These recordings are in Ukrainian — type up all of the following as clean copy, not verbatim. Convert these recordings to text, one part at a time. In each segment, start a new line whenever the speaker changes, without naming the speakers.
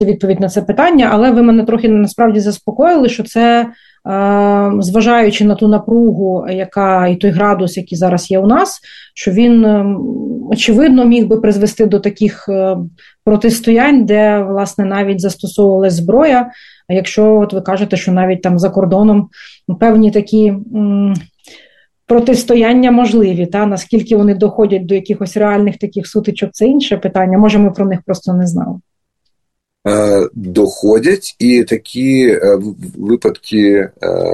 відповідь на це питання, але ви мене трохи насправді заспокоїли, що це, зважаючи на ту напругу, яка і той градус, який зараз є у нас, що він, очевидно, міг би призвести до таких протистоянь, де, власне, навіть застосовувалась зброя. А якщо от ви кажете, що навіть там за кордоном певні такі протистояння можливі, наскільки вони доходять до якихось реальних таких сутичок, це інше питання. Може, ми про них просто не знали.
Доходять, і такі випадки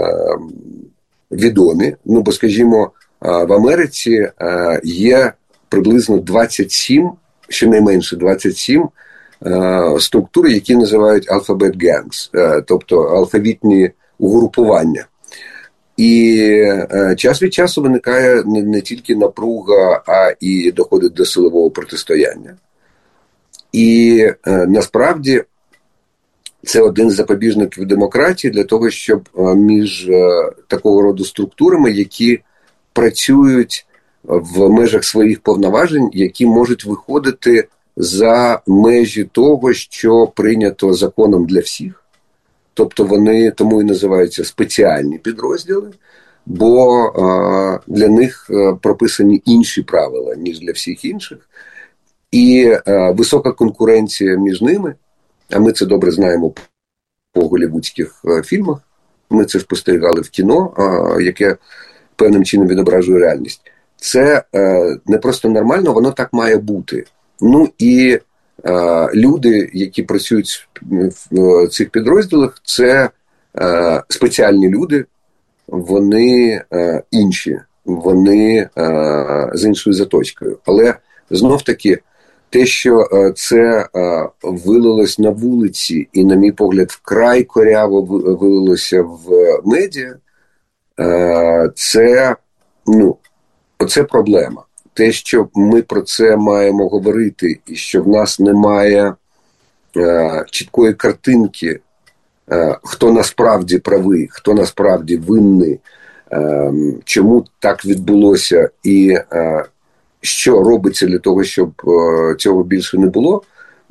відомі. Ну, бо, скажімо, в Америці є приблизно 27, щонайменше 27 структур, які називають alphabet gangs, тобто алфавітні угрупування. І час від часу виникає не тільки напруга, а і доходить до силового протистояння. І насправді це один з запобіжників демократії для того, щоб між такого роду структурами, які працюють в межах своїх повноважень, які можуть виходити за межі того, що прийнято законом для всіх. Тобто вони тому і називаються спеціальні підрозділи, бо для них прописані інші правила, ніж для всіх інших. І висока конкуренція між ними, а ми це добре знаємо по голлівудських фільмах, ми це спостерігали в кіно, яке певним чином відображує реальність. Це не просто нормально, воно так має бути. Ну і люди, які працюють в цих підрозділах, це спеціальні люди, вони інші, вони з іншою заточкою. Але знов-таки, те, що це вилилось на вулиці і, на мій погляд, вкрай коряво вилилося в медіа, це проблема. Те, що ми про це маємо говорити, і що в нас немає чіткої картинки, хто насправді правий, хто насправді винний, чому так відбулося і що робиться для того, щоб цього більше не було,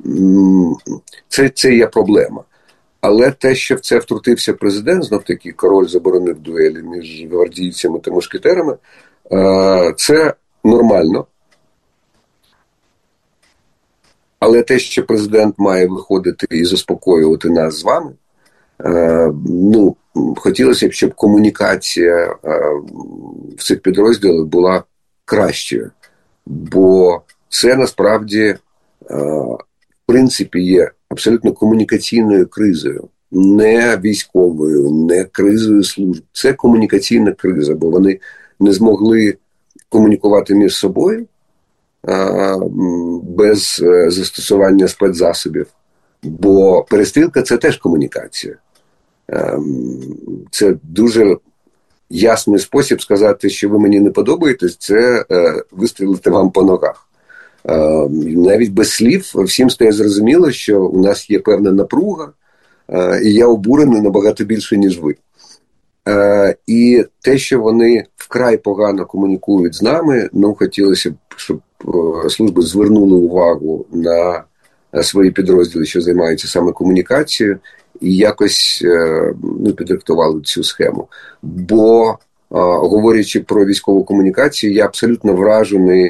це є проблема. Але те, що в це втрутився президент, знов-таки король заборонив дуелі між гвардійцями та мушкетерами, це нормально. Але те, що президент має виходити і заспокоювати нас з вами, хотілося б, щоб комунікація в цих підрозділах була кращою. Бо це насправді, в принципі, є абсолютно комунікаційною кризою. Не військовою, не кризою служб. Це комунікаційна криза, бо вони не змогли комунікувати між собою без застосування спецзасобів. Бо перестрілка – це теж комунікація. Це дуже ясний спосіб сказати, що ви мені не подобаєтесь, це вистрілити вам по ногах. Навіть без слів всім стає зрозуміло, що у нас є певна напруга, і я обурений набагато більше, ніж ви. І те, що вони вкрай погано комунікують з нами, хотілося б, щоб служби звернули увагу на свої підрозділи, що займаються саме комунікацією, і якось підрихтували цю схему. Бо, говорячи про військову комунікацію, я абсолютно вражений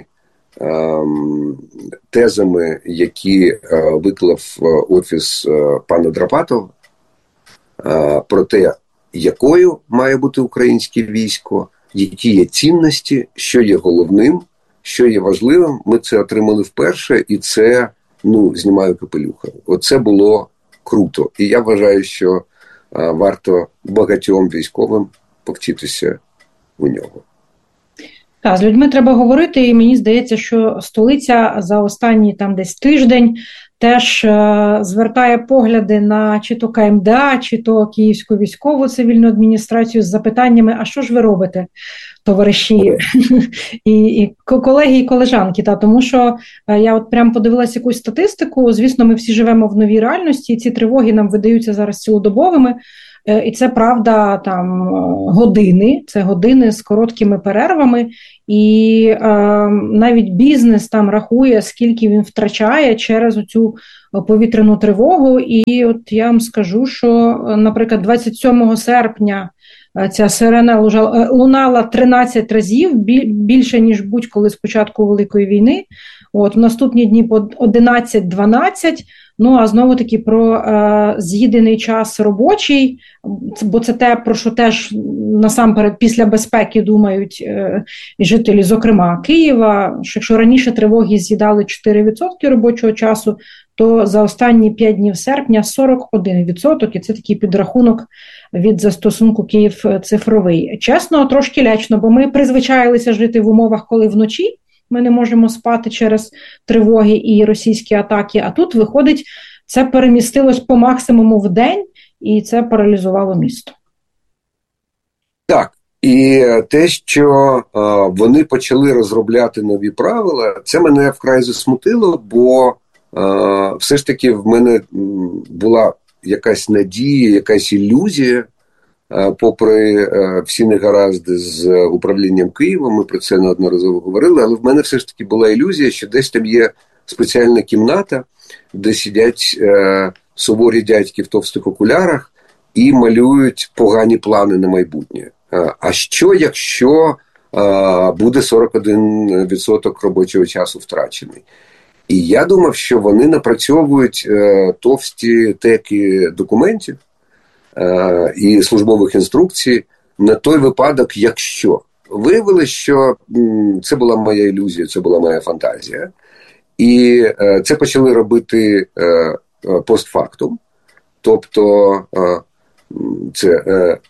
тезами, які виклав офіс пана Драпатова, про те, якою має бути українське військо, які є цінності, що є головним, що є важливим. Ми це отримали вперше, і це, знімаю капелюха. Оце було круто. І я вважаю, що варто багатьом військовим повчитися у нього.
Так, з людьми треба говорити, і мені здається, що столиця за останній там десь тиждень теж звертає погляди на чи то КМДА, чи то Київську військову цивільну адміністрацію з запитаннями, а що ж ви робите, товариші і колеги, і колежанки. Тому що я от прям подивилася якусь статистику, звісно, ми всі живемо в новій реальності, і ці тривоги нам видаються зараз цілодобовими. і це, правда, там години, це години з короткими перервами, і навіть бізнес там рахує, скільки він втрачає через цю повітряну тривогу. І от я вам скажу, що, наприклад, 27 серпня ця сирена лунала 13 разів, більше, ніж будь-коли з початку Великої війни. От, в наступні дні по 11-12. Ну, а знову-таки про з'їдений час робочий, бо це те, про що теж насамперед після безпеки думають жителі, зокрема Києва, що якщо раніше тривоги з'їдали 4% робочого часу, то за останні 5 днів серпня 41%, і це такий підрахунок від застосунку Київ цифровий. Чесно, трошки лячно, бо ми призвичаїлися жити в умовах, коли вночі ми не можемо спати через тривоги і російські атаки, а тут, виходить, це перемістилось по максимуму в день, і це паралізувало місто.
Так, і те, що вони почали розробляти нові правила, це мене вкрай засмутило, бо все ж таки в мене була якась надія, якась ілюзія, попри всі негаразди з управлінням Києва, ми про це неодноразово говорили, але в мене все ж таки була ілюзія, що десь там є спеціальна кімната, де сидять суворі дядьки в товстих окулярах і малюють погані плани на майбутнє. А що, якщо буде 41% робочого часу втрачений? І я думав, що вони напрацьовують товсті теки документів і службових інструкцій на той випадок, якщо. Виявилося, що це була моя ілюзія, це була моя фантазія. І це почали робити постфактум. Тобто це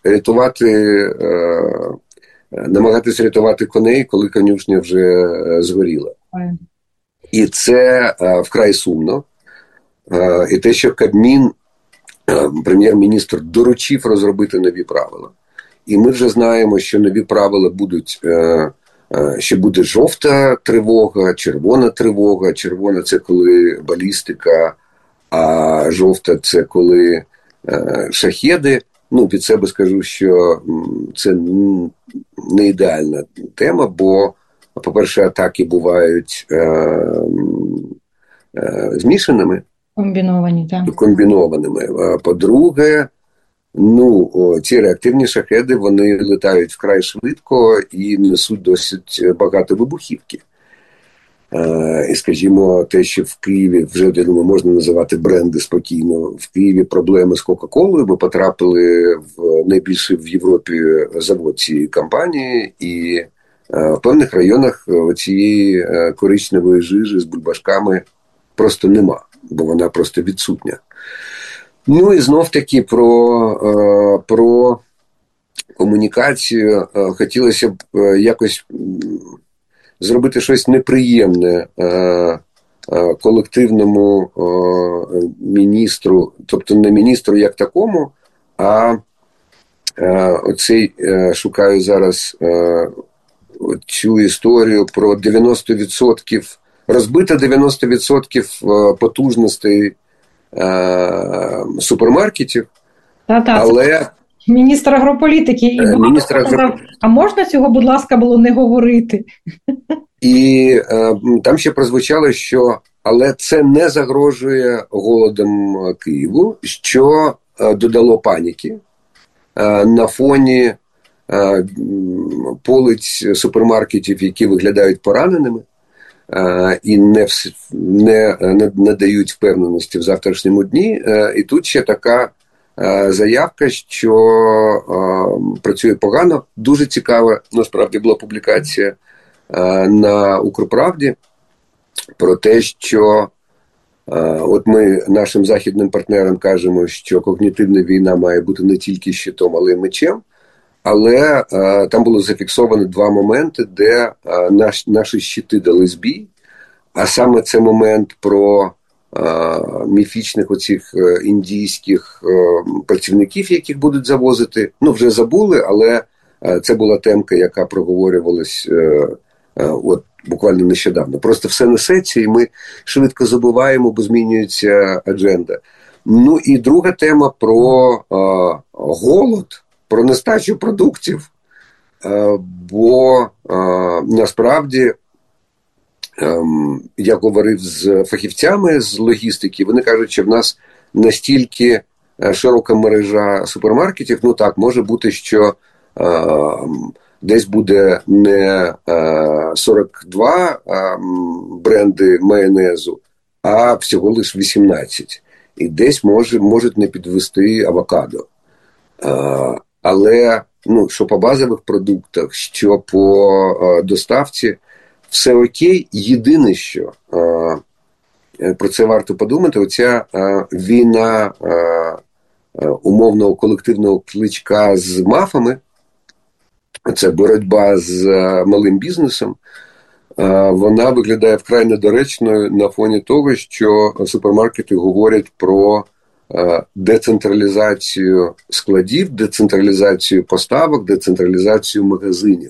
намагатися рятувати коней, коли конюшня вже згоріла. І це вкрай сумно. І те, що Кабмін, прем'єр-міністр, доручив розробити нові правила. І ми вже знаємо, що нові правила будуть, ще буде жовта тривога, червона тривога. Червона – це коли балістика, а жовта – це коли шахеди. Ну, під себе скажу, що це не ідеальна тема, бо, по-перше, атаки бувають змішаними. Комбінованими. А по-друге, ці реактивні шахеди, вони летають вкрай швидко і несуть досить багато вибухівки. І, скажімо, те, що в Києві, вже, я думаю, можна називати бренди спокійно, в Києві проблеми з Кока-Колою, ми потрапили в найбільший в Європі завод цієї компанії, і в певних районах цієї коричневої жижі з бульбашками просто нема, бо вона просто відсутня. Ну і знов-таки про комунікацію хотілося б якось зробити щось неприємне колективному міністру, тобто не міністру як такому, а оцей, шукаю зараз цю історію про 90%, розбито 90% потужностей супермаркетів, але...
Міністр агрополітики. А можна цього, будь ласка, було не говорити?
І там ще прозвучало, що але це не загрожує голодом Києву, що додало паніки на фоні полиць супермаркетів, які виглядають пораненими і не дають впевненості в завтрашньому дні. І тут ще така заявка, що працює погано. Дуже цікава, насправді, була публікація на Укрправді про те, що от ми нашим західним партнерам кажемо, що когнітивна війна має бути не тільки щитом, але й мечем. Але там було зафіксовано 2 моменти, де наші щити дали збій. А саме це момент про міфічних оцих індійських працівників, яких будуть завозити. Ну, вже забули, але це була темка, яка проговорювалась от буквально нещодавно. Просто все несеться, і ми швидко забуваємо, бо змінюється адженда. Ну і друга тема про голод, про нестачу продуктів. Бо насправді, я говорив з фахівцями з логістики, вони кажуть, що в нас настільки широка мережа супермаркетів, ну так, може бути, що десь буде не 42 бренди майонезу, а всього лише 18. І десь можуть не підвести авокадо. Але, що по базових продуктах, що по доставці, все окей. Єдине, що про це варто подумати, оця війна умовного колективного кличка з мафами, це боротьба з малим бізнесом, вона виглядає вкрай недоречною на фоні того, що супермаркети говорять про децентралізацію складів, децентралізацію поставок, децентралізацію магазинів.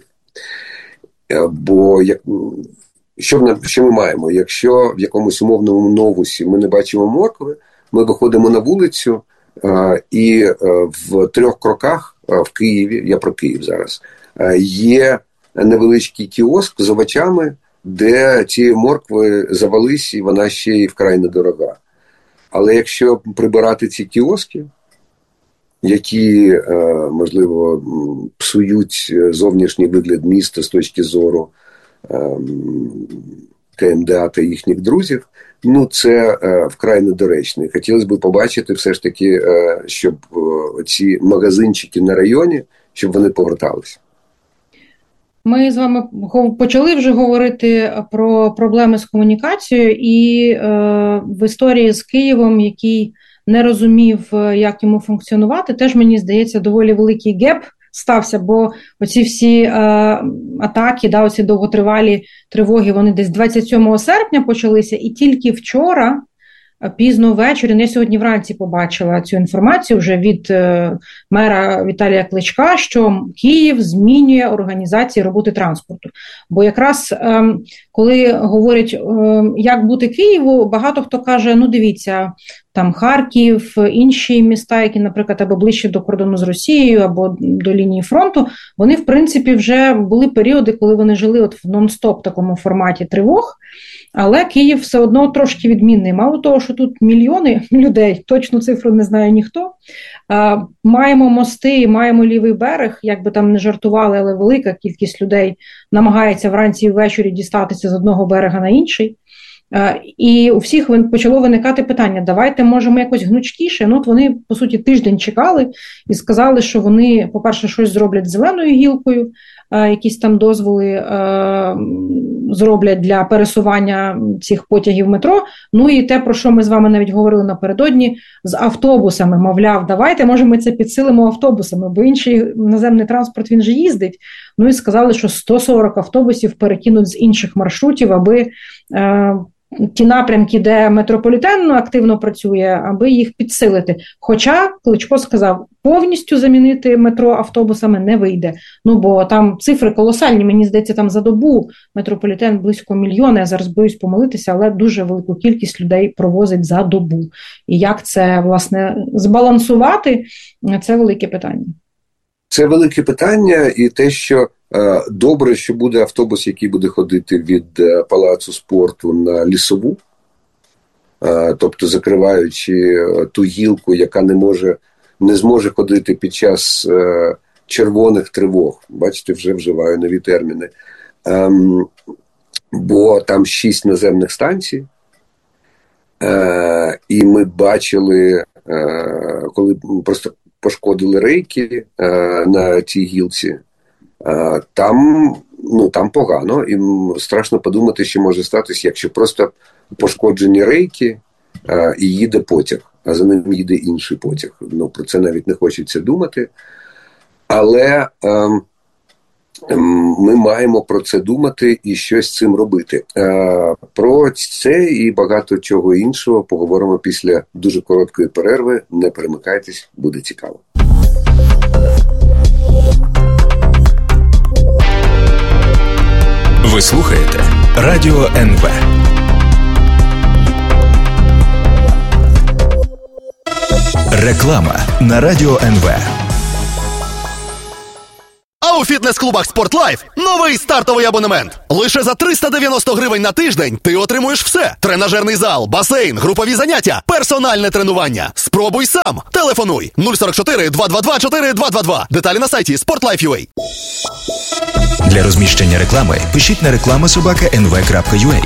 Бо що ми маємо? Якщо в якомусь умовному новусі ми не бачимо моркви, ми виходимо на вулицю, і в 3 кроках в Києві, я про Київ зараз, є невеличкий кіоск з овочами, де ці моркви завались, і вона ще й вкрай недорога. Але якщо прибирати ці кіоски, які, можливо, псують зовнішній вигляд міста з точки зору КМДА та їхніх друзів, це вкрай недоречно. І хотілося б побачити все ж таки, щоб ці магазинчики на районі, щоб вони поверталися.
Ми з вами почали вже говорити про проблеми з комунікацією, і в історії з Києвом, який не розумів, як йому функціонувати, теж, мені здається, доволі великий геп стався, бо оці всі атаки, оці довготривалі тривоги, вони десь 27 серпня почалися, і тільки вчора, пізно ввечері, я сьогодні вранці побачила цю інформацію вже від мера Віталія Кличка, що Київ змінює організацію роботи транспорту. Бо якраз коли говорять, як бути Києву, багато хто каже, дивіться, там Харків, інші міста, які, наприклад, або ближче до кордону з Росією, або до лінії фронту, вони, в принципі, вже були періоди, коли вони жили в нон-стоп такому форматі тривог, але Київ все одно трошки відмінний. Мало того, що тут мільйони людей, точну цифру не знає ніхто, маємо мости, маємо лівий берег, як би там не жартували, але велика кількість людей намагається вранці і ввечері дістатися з одного берега на інший. І у всіх почало виникати питання, давайте, може, ми якось гнучкіше. Вони, по суті, тиждень чекали і сказали, що вони, по-перше, щось зроблять з зеленою гілкою, якісь там дозволи зроблять для пересування цих потягів метро. І те, про що ми з вами навіть говорили напередодні, з автобусами, мовляв, давайте, може, ми це підсилимо автобусами, бо інший наземний транспорт, він же їздить. І сказали, що 140 автобусів перекинуть з інших маршрутів, аби ті напрямки, де метрополітен активно працює, аби їх підсилити. Хоча Кличко сказав, повністю замінити метро автобусами не вийде. Бо там цифри колосальні, мені здається, там за добу метрополітен близько 1 мільйона, я зараз боюсь помилитися, але дуже велику кількість людей провозить за добу. І як це, власне, збалансувати, це велике питання.
Це велике питання, і те, що добре, що буде автобус, який буде ходити від Палацу спорту на Лісову, тобто закриваючи ту гілку, яка не зможе ходити під час червоних тривог. Бачите, вже вживаю нові терміни. Бо там 6 наземних станцій, і ми бачили, коли просто пошкодили рейки на цій гілці, там погано, і страшно подумати, що може статися, якщо просто пошкоджені рейки і їде потяг, а за ним їде інший потяг. Про це навіть не хочеться думати. Але ми маємо про це думати і щось з цим робити. Про це і багато чого іншого поговоримо після дуже короткої перерви. Не перемикайтесь, буде цікаво.
Ви слухаєте Радіо НВ. Реклама на Радіо НВ.
у фітнес-клубах «Спортлайф» новий стартовий абонемент. Лише за 390 гривень на тиждень ти отримуєш все. Тренажерний зал, басейн, групові заняття, персональне тренування. Спробуй сам. Телефонуй 044 222 4222. Деталі на сайті sportlife.ua.
Для розміщення реклами пишіть на reklama@nv.ua.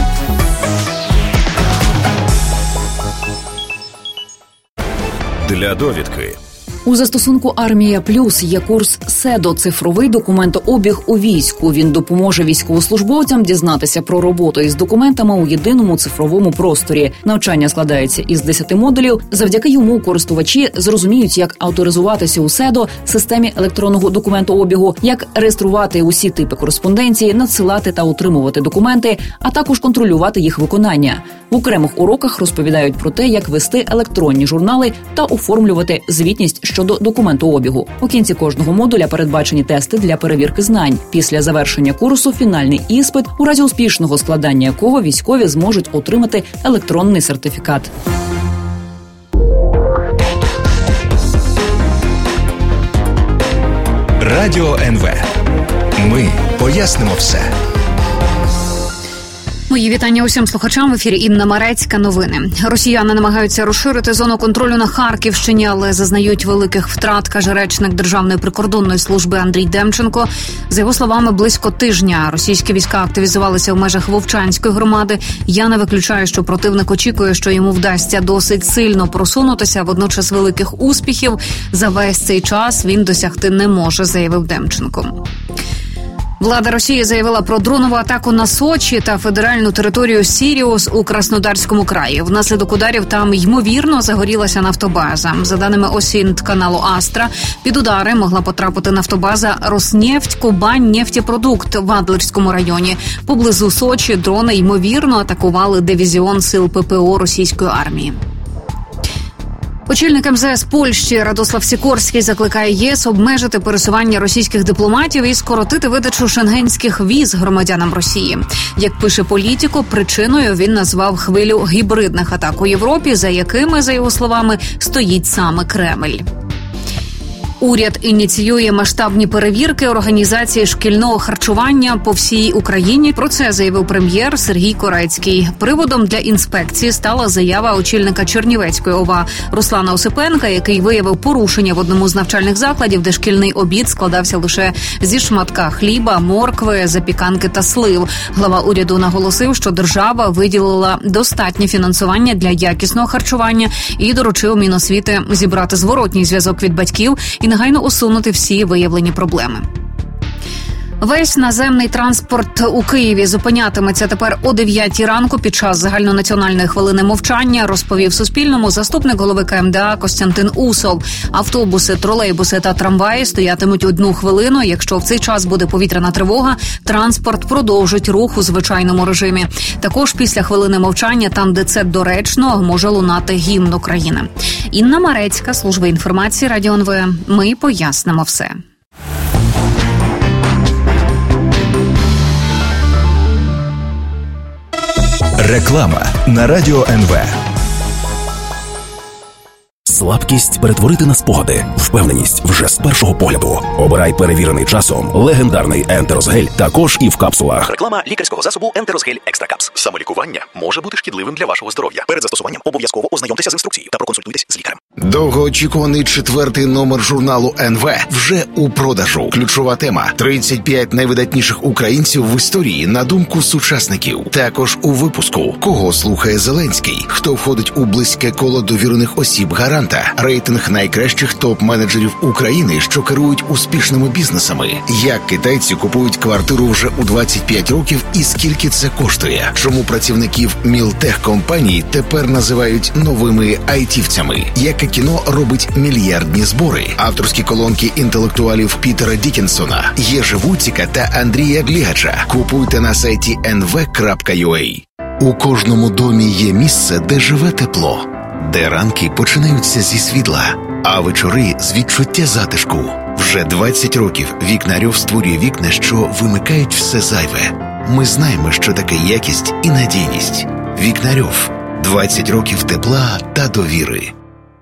Для довідки.
У застосунку «Армія Плюс» є курс СЕДО – цифровий документообіг у війську. Він допоможе військовослужбовцям дізнатися про роботу із документами у єдиному цифровому просторі. Навчання складається із 10 модулів. Завдяки йому користувачі зрозуміють, як авторизуватися у СЕДО – системі електронного документообігу, як реєструвати усі типи кореспонденції, надсилати та утримувати документи, а також контролювати їх виконання. В окремих уроках розповідають про те, як вести електронні журнали та оформлювати звітність щодо документообігу. У кінці кожного модуля передбачені тести для перевірки знань. Після завершення курсу фінальний іспит, у разі успішного складання якого військові зможуть отримати електронний сертифікат.
Радіо НВ. Ми пояснимо все.
Мої вітання усім слухачам. В ефірі Інна Марецька. Новини. Росіяни намагаються розширити зону контролю на Харківщині, але зазнають великих втрат, каже речник Державної прикордонної служби Андрій Демченко. За його словами, близько тижня російські війська активізувалися в межах Вовчанської громади. Я не виключаю, що противник очікує, що йому вдасться досить сильно просунутися, водночас великих успіхів за весь цей час він досягти не може, заявив Демченко. Влада Росії заявила про дронову атаку на Сочі та федеральну територію Сіріус у Краснодарському краї. Внаслідок ударів там, ймовірно, загорілася нафтобаза. За даними осінт-каналу «Астра», під удари могла потрапити нафтобаза «Роснефть», «Кубань», «Нефтепродукт» в Адлерському районі. Поблизу Сочі дрони, ймовірно, атакували дивізіон сил ППО російської армії. Очільник МЗС Польщі Радослав Сікорський закликає ЄС обмежити пересування російських дипломатів і скоротити видачу шенгенських віз громадянам Росії. Як пише Політіко, причиною він назвав хвилю гібридних атак у Європі, за якими, за його словами, стоїть саме Кремль. Уряд ініціює масштабні перевірки організації шкільного харчування по всій Україні. Про це заявив прем'єр Сергій Корецький. Приводом для інспекції стала заява очільника Чернівецької ОВА Руслана Осипенка, який виявив порушення в одному з навчальних закладів, де шкільний обід складався лише зі шматка хліба, моркви, запіканки та слив. Глава уряду наголосив, що держава виділила достатнє фінансування для якісного харчування і доручив Міносвіти зібрати зворотній зв'язок від батьків і негайно усунути всі виявлені проблеми. Весь наземний транспорт у Києві зупинятиметься тепер о 9 ранку під час загальнонаціональної хвилини мовчання, розповів Суспільному заступник голови КМДА Костянтин Усов. Автобуси, тролейбуси та трамваї стоятимуть 1 хвилину. Якщо в цей час буде повітряна тривога, транспорт продовжить рух у звичайному режимі. Також після хвилини мовчання, там де це доречно, може лунати гімн України. Інна Марецька, служба інформації Радіо НВ. Ми пояснимо все.
Реклама на Радіо НВ.
Слабкість перетворити на спогади, впевненість вже з першого погляду. Обирай перевірений часом легендарний Ентерозгель, також і в капсулах.
Реклама лікарського засобу Ентерозгель Екстра Капс. Самолікування може бути шкідливим для вашого здоров'я. Перед застосуванням обов'язково ознайомтеся з інструкцією та проконсультуйтесь з лікарем.
Довгоочікуваний 4-й номер журналу НВ вже у продажу. Ключова тема – 35 найвидатніших українців в історії на думку сучасників. Також у випуску «Кого слухає Зеленський?», хто входить у близьке коло довірених осіб гаранта, рейтинг найкращих топ-менеджерів України, що керують успішними бізнесами, як китайці купують квартиру вже у 25 років і скільки це коштує, чому працівників мілтех-компаній тепер називають новими айтівцями, яке кіно робить мільярдні збори, авторські колонки інтелектуалів Пітера Дікінсона, Єжи Вуціка та Андрія Глігача. Купуйте на сайті nv.ua. У кожному домі є місце, де живе тепло, де ранки починаються зі світла, а вечори з відчуття затишку. Вже 20 років Вікнарьов створює вікна, що вимикають все зайве. Ми знаємо, що таке якість і надійність. Вікнарьов. 20 років тепла та довіри.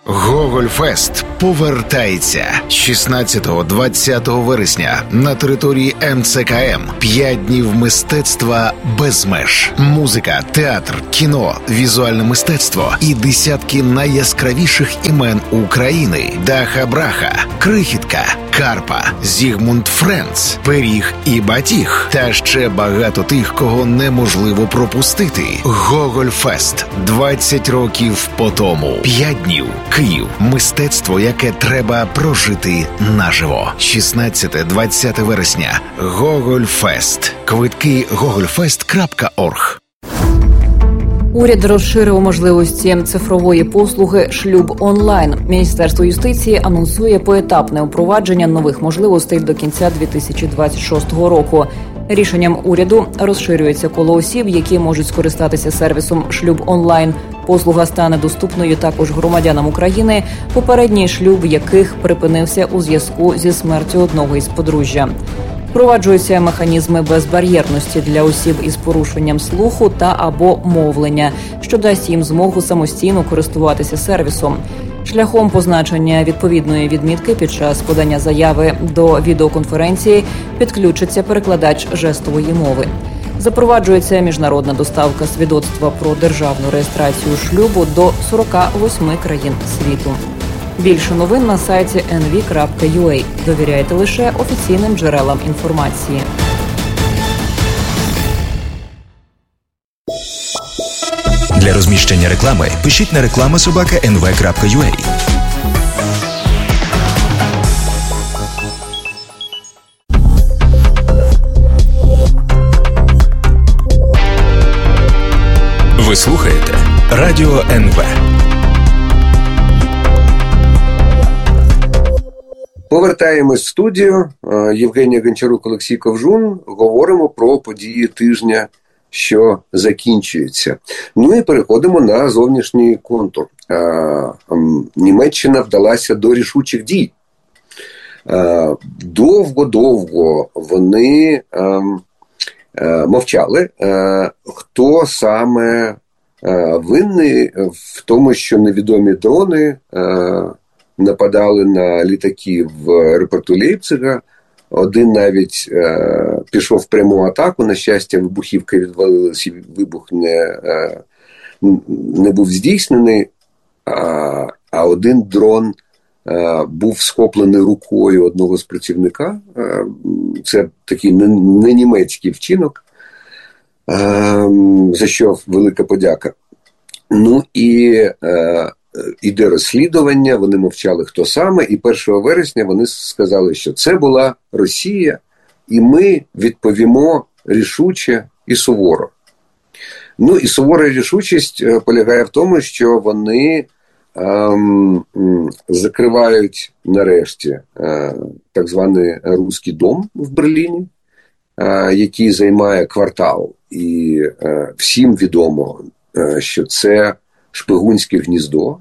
Гогольфест повертається 16-20 вересня на території МЦКМ. 5 днів мистецтва без меж. Музика, театр, кіно, візуальне мистецтво і десятки найяскравіших імен України. Даха Браха, Крихітка, Карпа, Зігмунд Френц, Пиріг і Батіг. Та ще багато тих, кого неможливо пропустити. Гогольфест. 20 років по тому. 5 днів. Київ. Мистецтво, яке треба прожити наживо. 16-20 вересня. Гогольфест. Квитки gogolfest.org.
Уряд розширив можливості цифрової послуги «Шлюб онлайн». Міністерство юстиції анонсує поетапне впровадження нових можливостей до кінця 2026 року. Рішенням уряду розширюється коло осіб, які можуть скористатися сервісом «Шлюб онлайн». Послуга стане доступною також громадянам України, попередній шлюб яких припинився у зв'язку зі смертю одного із подружжя. Впроваджуються механізми безбар'єрності для осіб із порушенням слуху та або мовлення, що дасть їм змогу самостійно користуватися сервісом. Шляхом позначення відповідної відмітки під час подання заяви до відеоконференції підключиться перекладач жестової мови. Запроваджується міжнародна доставка свідоцтва про державну реєстрацію шлюбу до 48 країн світу. Більше новин на сайті nv.ua. Довіряйте лише офіційним джерелам інформації.
Для розміщення реклами пишіть на reklama@nv.ua. Ви слухаєте Радіо НВ.
Повертаємось в студію. Євгенія Гончарук, Олексій Ковжун. Говоримо про події тижня, що закінчується. Ну і переходимо на зовнішній контур. Німеччина вдалася до рішучих дій. Довго-довго вони мовчали, хто саме винний в тому, що невідомі дрони нападали на літаки в аеропорту Лейпцига. Один навіть пішов в пряму атаку. На щастя, вибухівка відвалилась і вибух не був здійснений. А один дрон був схоплений рукою одного з працівника. Це такий не німецький вчинок, за що велика подяка. Ну і іде розслідування, вони мовчали, хто саме, і 1 вересня вони сказали, що це була Росія, і ми відповімо рішуче і суворо. Ну і сувора рішучість полягає в тому, що вони закривають нарешті так званий Руський дом в Берліні, який займає квартал. І всім відомо, що це шпигунське гніздо.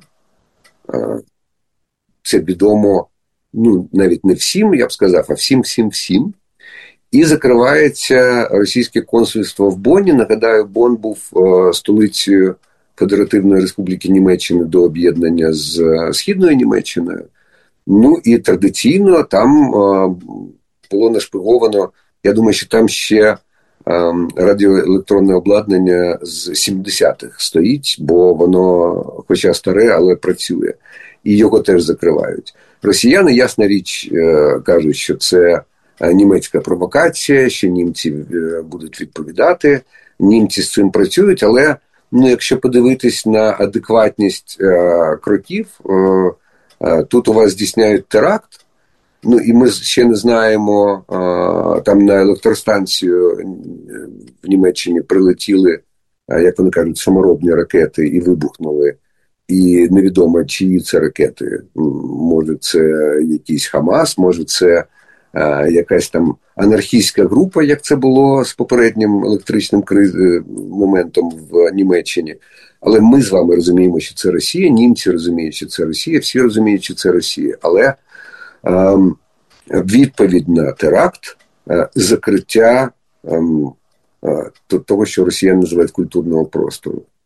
Це відомо, ну, навіть не всім, я б сказав, а всім. І закривається російське консульство в Бонні. Нагадаю, Бонн був столицею Федеративної Республіки Німеччини до об'єднання з Східною Німеччиною. Ну і традиційно там було нашпиговано, я думаю, що там ще радіоелектронне обладнання з 70-х стоїть, бо воно, хоча старе, але працює. І його теж закривають. Росіяни, ясна річ, кажуть, що це німецька провокація, що німці будуть відповідати. Німці з цим працюють, але якщо подивитись на адекватність кроків, тут у вас здійсняють теракт, ну і ми ще не знаємо, там на електростанцію в Німеччині прилетіли, як вони кажуть, саморобні ракети і вибухнули. І невідомо, чиї це ракети. Може це якийсь Хамас, може це якась там анархістська група, як це було з попереднім електричним моментом в Німеччині. Але ми з вами розуміємо, що це Росія, німці розуміють, що це Росія, всі розуміють, що це Росія. Але відповідь на теракт, закриття того, що росіяни називають культурного простору.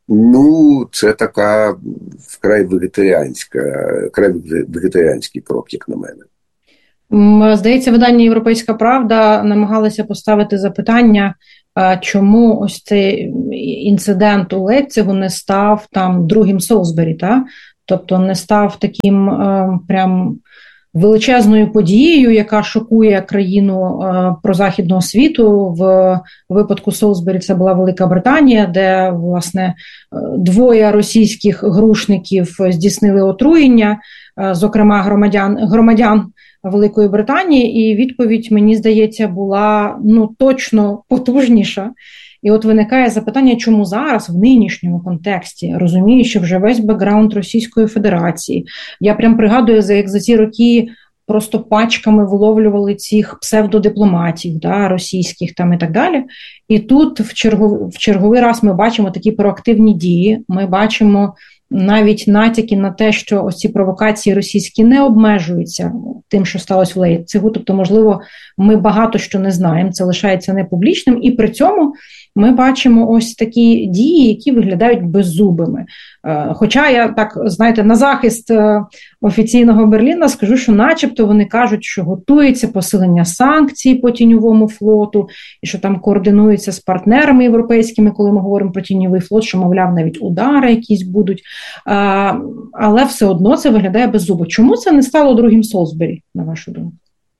Це така вкрай вегетаріанський крок, як на мене.
Здається, видання «Європейська правда» намагалися поставити запитання, чому ось цей інцидент у Лейпцигу не став там другим Солсбері, та? Тобто не став таким прям величезною подією, яка шокує країну прозахідного світу. В випадку Солсбері це була Велика Британія, де, власне, двоє російських грушників здійснили отруєння, зокрема громадян Великої Британії, і відповідь, мені здається, була точно потужніша. І от виникає запитання, чому зараз, в нинішньому контексті, розуміючи вже весь бекграунд Російської Федерації, я прям пригадую, як за ці роки просто пачками виловлювали цих псевдодипломатів, російських там і так далі. І тут в черговий раз ми бачимо такі проактивні дії, ми бачимо навіть натяки на те, що ось ці провокації російські не обмежуються тим, що сталося в Лейпцигу. Тобто, можливо, ми багато що не знаємо, це лишається непублічним. І при цьому ми бачимо ось такі дії, які виглядають беззубими. Хоча я так, знаєте, на захист офіційного Берліна скажу, що начебто вони кажуть, що готується посилення санкцій по тіньовому флоту, і що там координується з партнерами європейськими, коли ми говоримо про тіньовий флот, що, мовляв, навіть удари якісь будуть. Але все одно це виглядає беззубо. Чому це не стало другим Солсбері, на вашу думку?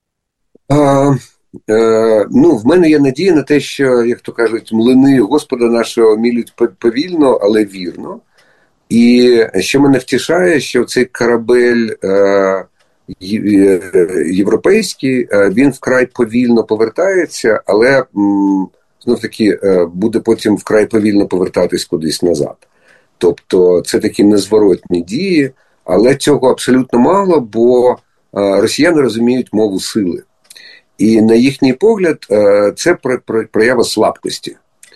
В мене є надія на те, що, як то кажуть, млини Господа нашого мілють повільно, але вірно. І що мене втішає, що цей корабель європейський, він вкрай повільно повертається, але знов-таки буде потім вкрай повільно повертатись кудись назад. Тобто це такі незворотні дії, але цього абсолютно мало, бо росіяни розуміють мову сили. І на їхній погляд це проява слабкості.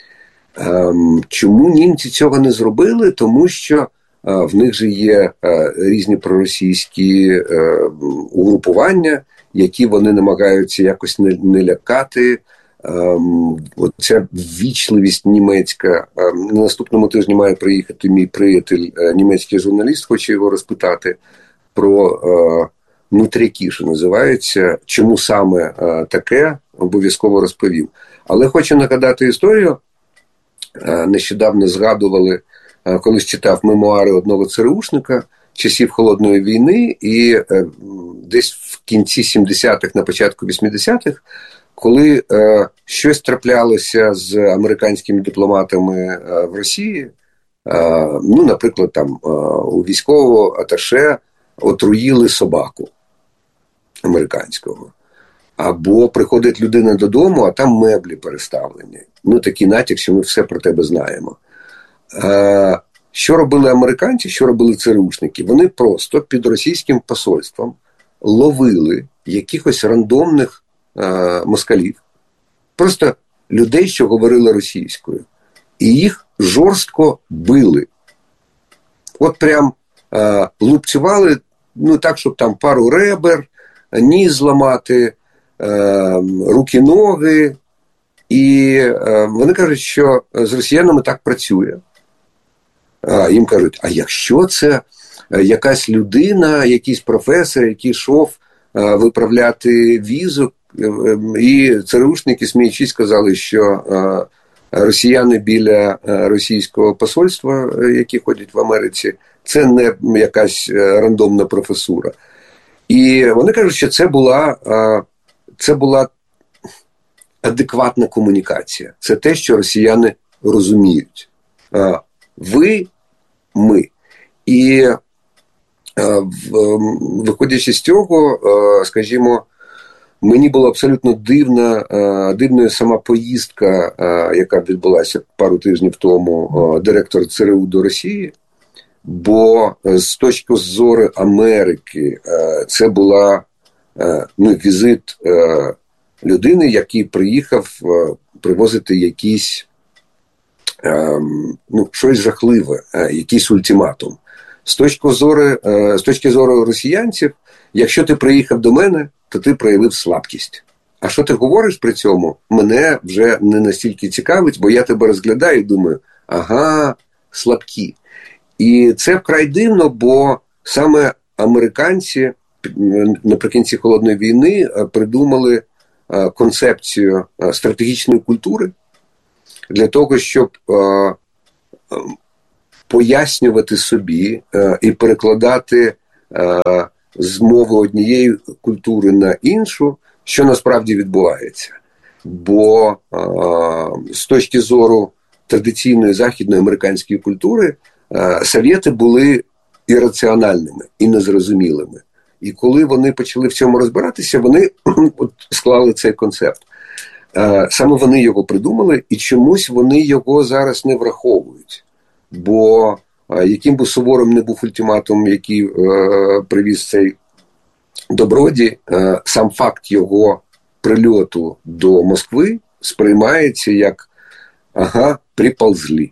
Чому німці цього не зробили? Тому що в них же є різні проросійські угрупування, які вони намагаються якось не лякати. Оця ввічливість німецька. На наступному тижні має приїхати мій приятель, німецький журналіст, хочу його розпитати про нутряки, що називається, чому саме таке, обов'язково розповів. Але хочу нагадати історію. Нещодавно згадували, колись читав мемуари одного ЦРУшника часів Холодної війни, і десь в кінці 70-х, на початку 80-х, коли щось траплялося з американськими дипломатами в Росії, наприклад, там у військового аташе отруїли собаку американського. Або приходить людина додому, а там меблі переставлені. Такий натяк, що ми все про тебе знаємо. Що робили американці, що робили ЦРУшники? Вони просто під російським посольством ловили якихось рандомних москалів, просто людей, що говорили російською. І їх жорстко били. От прям лупцювали, так, щоб там пару ребер, ніс зламати, руки-ноги. І вони кажуть, що з росіянами так працює. Їм кажуть, а якщо це якась людина, якийсь професор, який йшов виправляти візу, і ЦРУшники, сміючись, сказали, що росіяни біля російського посольства, які ходять в Америці, це не якась рандомна професура. І вони кажуть, що це була адекватна комунікація. Це те, що росіяни розуміють. Ви, ми. І виходячи з цього, скажімо, мені була абсолютно дивною сама поїздка, яка відбулася пару тижнів тому, директор ЦРУ до Росії, бо з точки зору Америки це була візит людини, який приїхав привозити якісь щось жахливе, якийсь ультиматум. З точки зору росіянців, якщо ти приїхав до мене, то ти проявив слабкість. А що ти говориш при цьому, мене вже не настільки цікавить, бо я тебе розглядаю і думаю, ага, слабкі. І це вкрай дивно, бо саме американці наприкінці Холодної війни придумали концепцію стратегічної культури для того, щоб пояснювати собі і перекладати з мови однієї культури на іншу, що насправді відбувається. Бо з точки зору традиційної західної американської культури совєти були ірраціональними і незрозумілими. І коли вони почали в цьому розбиратися, вони склали цей концепт. Саме вони його придумали, і чомусь вони його зараз не враховують. Бо яким би суворим не був ультиматум, який привіз цей Доброді, сам факт його прильоту до Москви сприймається як «ага, приползли».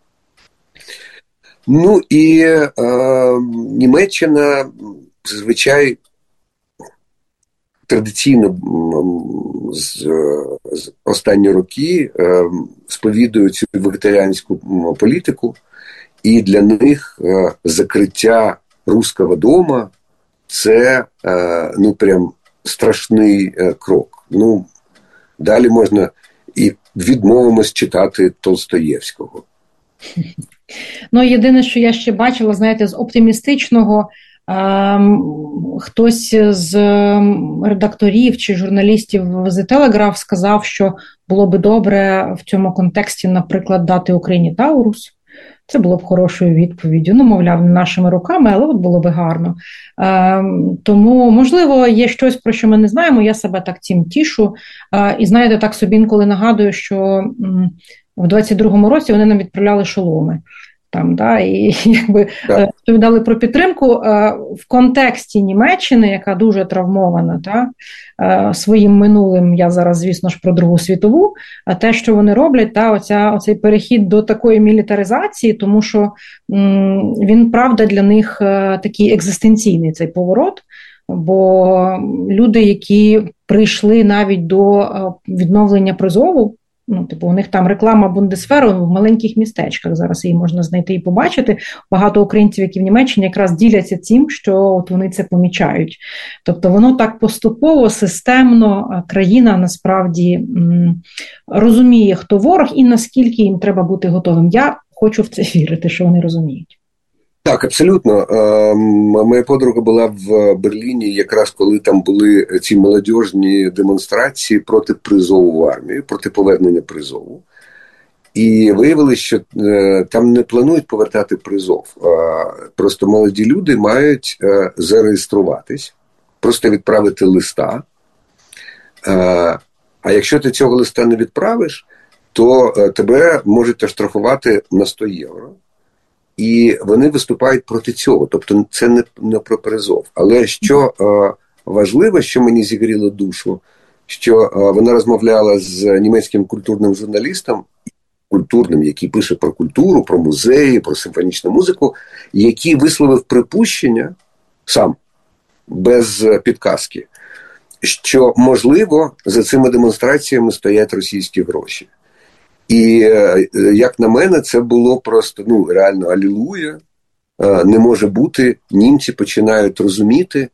Ну і Німеччина зазвичай традиційно з останні роки сповідує цю вегетаріанську політику, і для них закриття Руського дому – це прям страшний крок. Далі можна і відмовимось читати Толстоєвського.
Єдине, що я ще бачила, знаєте, з оптимістичного, хтось з редакторів чи журналістів The Telegraph сказав, що було би добре в цьому контексті, наприклад, дати Україні Таурус. Це було б хорошою відповіддю. Мовляв, не нашими руками, але от було би гарно. Тому, можливо, є щось, про що ми не знаємо, я себе так цим тішу. І, знаєте, так собі інколи нагадую, що в 22-му році вони нам відправляли шоломи. І розповідали про підтримку в контексті Німеччини, яка дуже травмована своїм минулим, я зараз, звісно ж, про Другу світову, а те, що вони роблять, оцей перехід до такої мілітаризації, тому що він, правда, для них такий екзистенційний цей поворот, бо люди, які прийшли навіть до відновлення призову, у них там реклама Бундесверу в маленьких містечках, зараз її можна знайти і побачити. Багато українців, які в Німеччині, якраз діляться тим, що от вони це помічають. Тобто воно так поступово, системно, країна насправді розуміє, хто ворог і наскільки їм треба бути готовим. Я хочу в це вірити, що вони розуміють.
Так, абсолютно. Моя подруга була в Берліні якраз коли там були ці молодіжні демонстрації проти призову в армію, проти повернення призову. І виявилося, що там не планують повертати призов. Просто молоді люди мають зареєструватись, просто відправити листа. А якщо ти цього листа не відправиш, то тебе можуть оштрафувати на 100 євро. І вони виступають проти цього. Тобто це не про призов. Але що важливо, що мені зігріло душу, що вона розмовляла з німецьким культурним журналістом, який пише про культуру, про музеї, про симфонічну музику, який висловив припущення сам, без підказки, що, можливо, за цими демонстраціями стоять російські гроші. І, як на мене, це було просто, реально алілуя. Не може бути. Німці починають розуміти,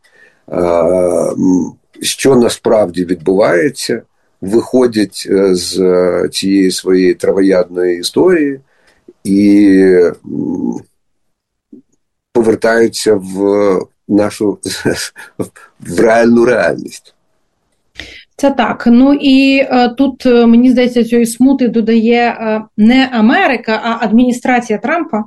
що насправді відбувається, виходять з цієї своєї травоядної історії і повертаються в нашу в реальну реальність.
Це так. І тут, мені здається, цієї смути додає не Америка, а адміністрація Трампа,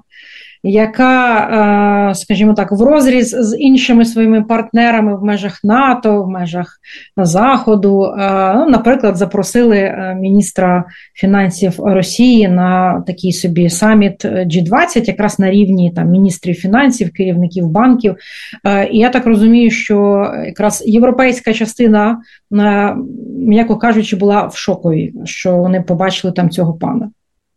яка, скажімо так, в розріз з іншими своїми партнерами в межах НАТО, в межах Заходу, наприклад, запросили міністра фінансів Росії на такий собі саміт G20, якраз на рівні міністрів фінансів, керівників банків. І я так розумію, що якраз європейська частина, м'яко кажучи, була в шокові, що вони побачили там цього пана.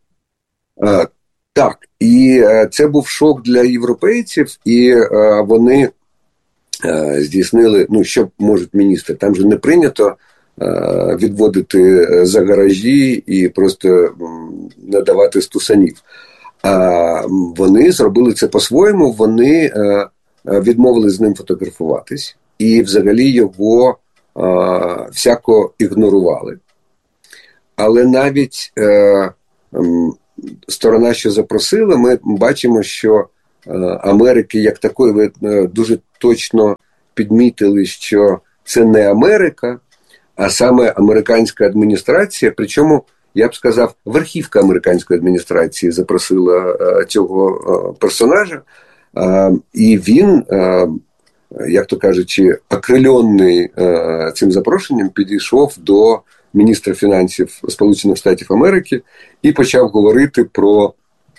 Так, і це був шок для європейців, і вони здійснили, що можуть міністри. Там же не прийнято відводити за гаражі і просто надавати стусанів. Вони зробили це по-своєму, вони відмовили з ним фотографуватись і взагалі його всяко ігнорували. Але навіть сторона, що запросила, ми бачимо, що Америки як такої, ви дуже точно підмітили, що це не Америка, а саме американська адміністрація, причому, я б сказав, верхівка американської адміністрації запросила цього персонажа, і він, як то кажучи, окрильонний цим запрошенням, підійшов до міністра фінансів Сполучених Штатів Америки і почав говорити про,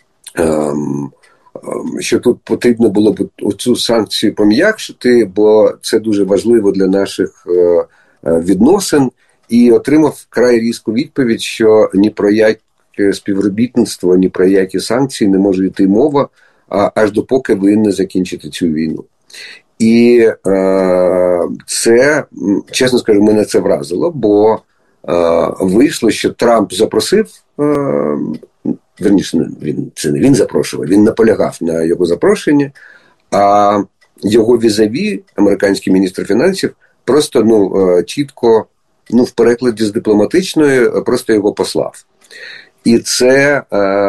що тут потрібно було б оцю санкцію пом'якшити, бо це дуже важливо для наших відносин, і отримав вкрай різку відповідь, що ні про яке співробітництво, ні про які санкції не може йти мова, аж допоки ви не закінчите цю війну. І це, чесно скажу, мене це вразило, бо вийшло, що Трамп запросив, верніше, це не він запрошував, він наполягав на його запрошенні, а його візаві, американський міністр фінансів, просто чітко, в перекладі з дипломатичної, просто його послав. І це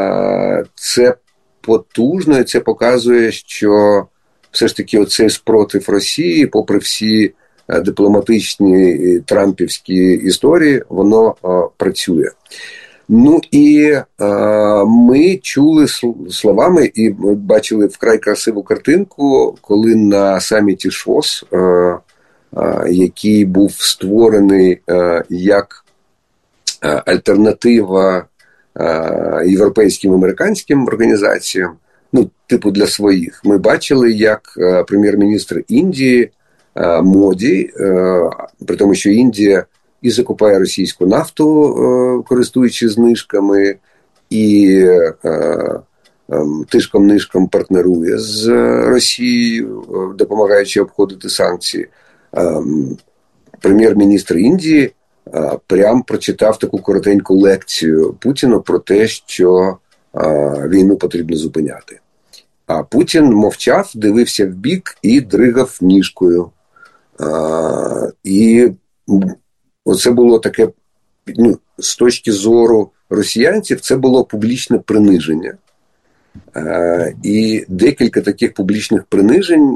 потужно, і це показує, що все ж таки оцей спротив Росії, попри всі дипломатичні трампівські історії, воно працює. І ми чули словами і бачили вкрай красиву картинку, коли на саміті ШОС, який був створений як альтернатива європейським американським організаціям, типу для своїх, ми бачили, як прем'єр-міністр Індії Моді, при тому, що Індія і закупає російську нафту, користуючись знижками, і тишком-нишком партнерує з Росією, допомагаючи обходити санкції. Прем'єр-міністр Індії прям прочитав таку коротеньку лекцію Путіну про те, що війну потрібно зупиняти. А Путін мовчав, дивився вбік і дригав ніжкою. І оце було таке, з точки зору росіянців, це було публічне приниження. І декілька таких публічних принижень,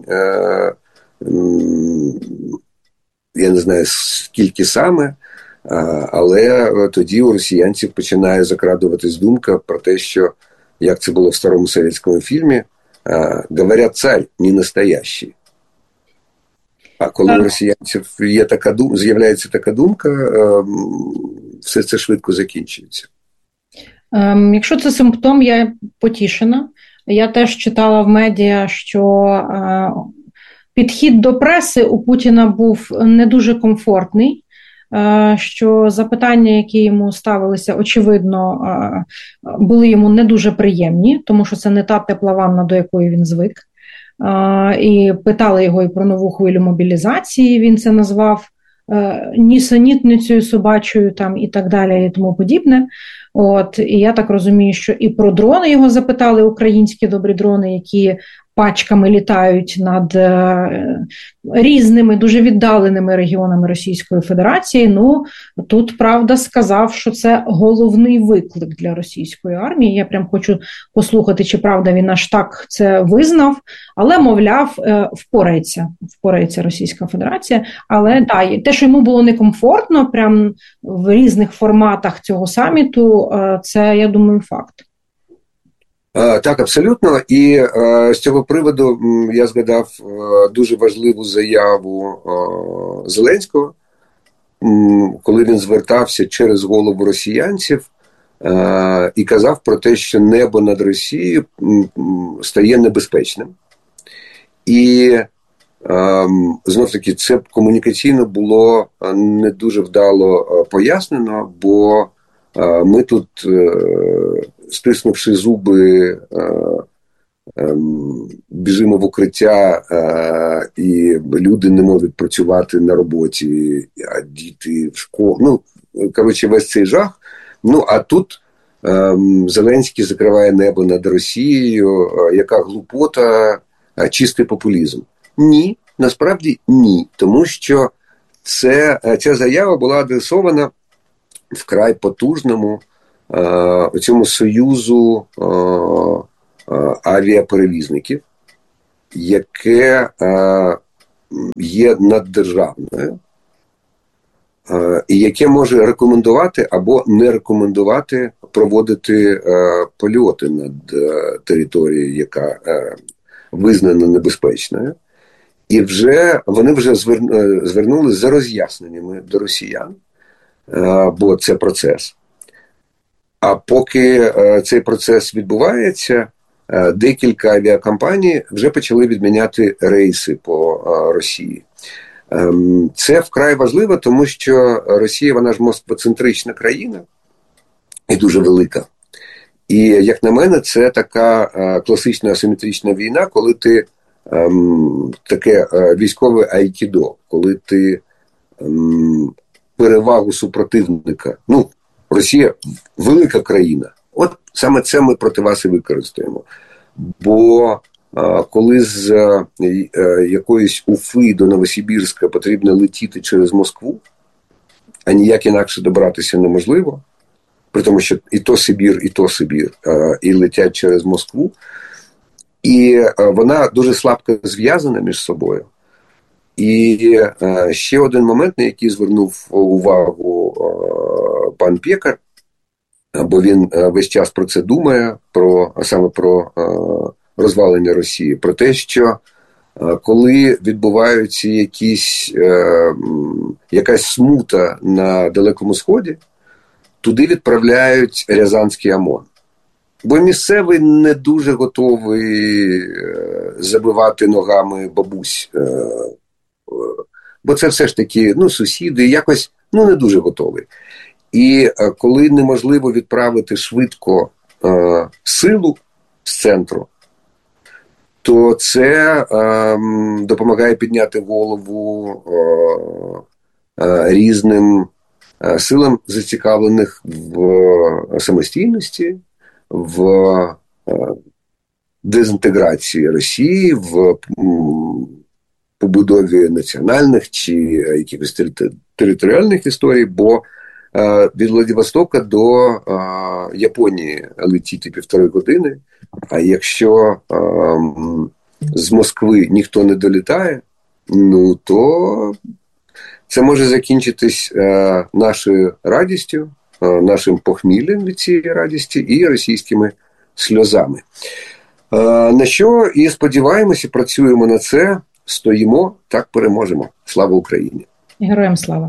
я не знаю, скільки саме, але тоді у росіянців починає закрадуватись думка про те, що, як це було в старому совєтському фільмі, говорять, цар не настоящий. А коли у росіянців з'являється така думка, все це швидко закінчується.
Якщо це симптом, я потішена. Я теж читала в медіа, що підхід до преси у Путіна був не дуже комфортний, що запитання, які йому ставилися, очевидно, були йому не дуже приємні, тому що це не та тепла ванна, до якої він звик. І питали його і про нову хвилю мобілізації, він це назвав нісенітницею собачою там, і так далі, і тому подібне. І я так розумію, що і про дрони його запитали, українські добрі дрони, які пачками літають над різними, дуже віддаленими регіонами Російської Федерації. Тут, правда, сказав, що це головний виклик для російської армії. Я прям хочу послухати, чи правда він аж так це визнав, але, мовляв, впорається Російська Федерація. Але те, що йому було некомфортно, прям в різних форматах цього саміту, це, я думаю, факт.
Так, абсолютно. І з цього приводу я згадав дуже важливу заяву Зеленського, коли він звертався через голову росіянців і казав про те, що небо над Росією стає небезпечним. І знов-таки це комунікаційно було не дуже вдало пояснено, бо ми тут, стиснувши зуби, біжимо в укриття, і люди не можуть працювати на роботі, а діти в школі. Весь цей жах. А тут Зеленський закриває небо над Росією, яка глупота, чистий популізм. Ні, насправді ні, тому що ця заява була адресована вкрай потужному цьому союзу авіаперевізників, яке є наддержавною, і яке може рекомендувати або не рекомендувати проводити польоти над територією, яка визнана небезпечною. І вони вже звернулися за роз'ясненнями до росіян, бо це процес. А поки цей процес відбувається, декілька авіакомпаній вже почали відміняти рейси по Росії. Це вкрай важливо, тому що Росія, вона ж москвоцентрична країна і дуже велика. І, як на мене, це така класична асиметрична війна, коли ти таке військове айкідо, коли ти перевагу супротивника. Росія велика країна. От саме це ми проти вас і використаємо. Бо коли з якоїсь Уфи до Новосибірська потрібно летіти через Москву, а ніяк інакше добратися неможливо, при тому, що і то Сибір, і летять через Москву, і вона дуже слабко зв'язана між собою. І ще один момент, на який звернув увагу пан Пєкар, бо він весь час про це думає, саме про розвалення Росії, про те, що коли відбуваються якась смута на Далекому Сході, туди відправляють Рязанський ОМОН. Бо місцевий не дуже готовий забивати ногами бабусь. Бо це все ж таки сусіди, якось не дуже готовий. І коли неможливо відправити швидко силу з центру, то це допомагає підняти голову різним силам, зацікавлених в самостійності, в дезінтеграції Росії, в побудові національних чи якихось територіальних історій, бо від Владивостока до Японії летіти 1,5 години, а якщо з Москви ніхто не долітає, то це може закінчитись нашою радістю, нашим похміллям від цієї радісті і російськими сльозами. На що і сподіваємося, працюємо на це, стоїмо, так переможемо. Слава Україні!
Героям слава!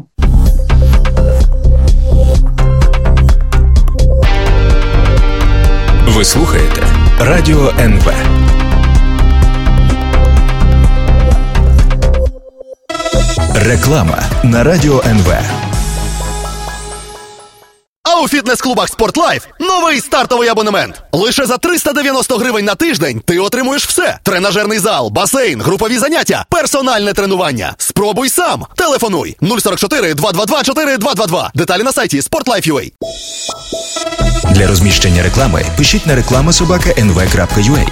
Ви слухаєте Радіо НВ. Реклама на Радіо НВ.
А у фітнес-клубах «Спортлайф» новий стартовий абонемент. Лише за 390 гривень на тиждень ти отримуєш все. Тренажерний зал, басейн, групові заняття, персональне тренування. Спробуй сам. Телефонуй 044 222 4222. Деталі на сайті sportlife.ua.
Для розміщення реклами пишіть на reklama@nv.ua.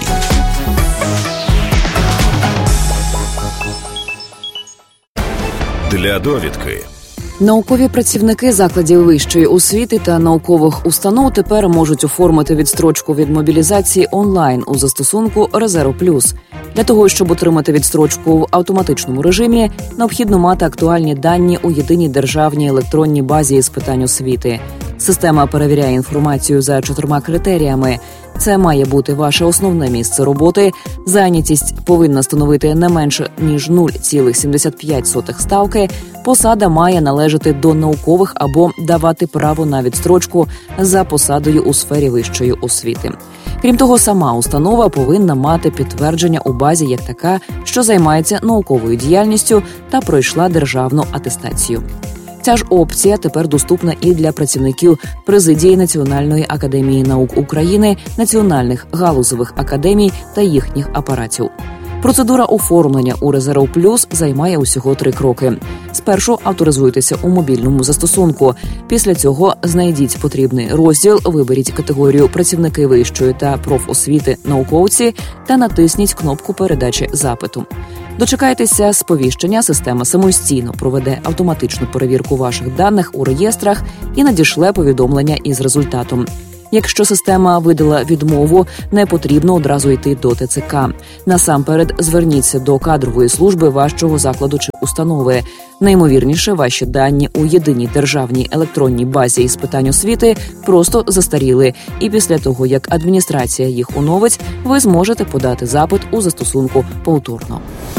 Для довідки.
Наукові працівники закладів вищої освіти та наукових установ тепер можуть оформити відстрочку від мобілізації онлайн у застосунку «Резерв Плюс». Для того, щоб отримати відстрочку в автоматичному режимі, необхідно мати актуальні дані у єдиній державній електронній базі з питань освіти. Система перевіряє інформацію за 4 критеріями. Це має бути ваше основне місце роботи, зайнятість повинна становити не менше, ніж 0,75 ставки, посада має належати до наукових або давати право на відстрочку за посадою у сфері вищої освіти. Крім того, сама установа повинна мати підтвердження у базі як така, що займається науковою діяльністю та пройшла державну атестацію. Ця ж опція тепер доступна і для працівників Президії Національної академії наук України, національних галузевих академій та їхніх апаратів. Процедура оформлення у Резерв Плюс займає усього 3 кроки. Спершу авторизуйтеся у мобільному застосунку. Після цього знайдіть потрібний розділ, виберіть категорію «Працівники вищої та профосвіти науковці» та натисніть кнопку передачі запиту. Дочекайтеся сповіщення, система самостійно проведе автоматичну перевірку ваших даних у реєстрах і надішле повідомлення із результатом. Якщо система видала відмову, не потрібно одразу йти до ТЦК. Насамперед, зверніться до кадрової служби вашого закладу чи установи. Найімовірніше, ваші дані у єдиній державній електронній базі із питань освіти просто застаріли, і після того, як адміністрація їх оновить, ви зможете подати запит у застосунку повторно.